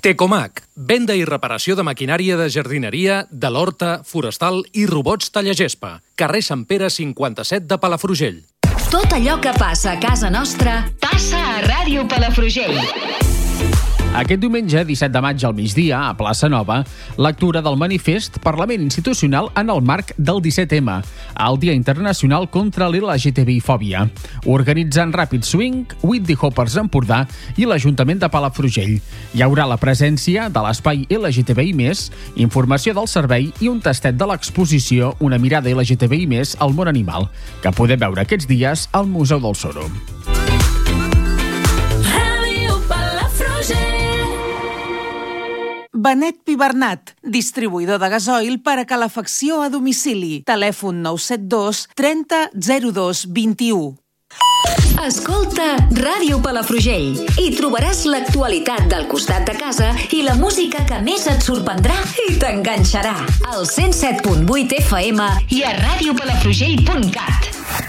Tecomac, venda i reparació de maquinària de jardineria, de l'horta, forestal i robots tallagespa. Carrer Sant Pere 57 de Palafrugell. Tot allò que passa a casa nostra passa a Ràdio Palafrugell. Aquest diumenge, 17 de maig al migdia, a Plaça Nova, lectura del manifest Parlament Institucional en el marc del 17M, el Dia Internacional contra l'LGTBI-fòbia, organitzant Ràpid Swing, Whitney Hoppers Empordà i l'Ajuntament de Palafrugell. Hi haurà la presència de l'espai LGTBI+, informació del servei i un tastet de l'exposició Una mirada LGTBI+, al món animal, que podem veure aquests dies al Museu del Soro. Benet Pibernat, distribuïdor de gasoil per a calefacció a domicili. Telèfon 972 30 02 21. Escolta Ràdio Palafrugell i trobaràs l'actualitat del costat de casa i la música que més et sorprendrà i t'enganxarà. Al 107.8 FM i a radiopalafrugell.cat.